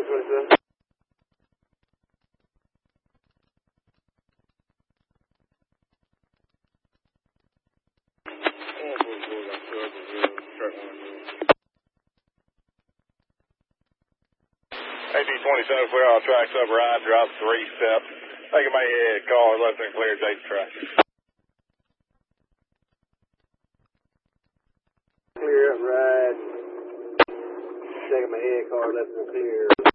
27. AD-27, clear all tracks up ride, drop 3 steps. Taking my head, car left and clear, Dayton track. Clear up ride. Taking my head, car left and clear.